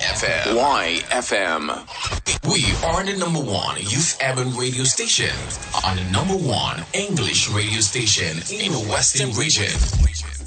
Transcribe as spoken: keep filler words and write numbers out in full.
F M. Y F M. We are the number one youth urban radio station on the number one English radio station in the Western region.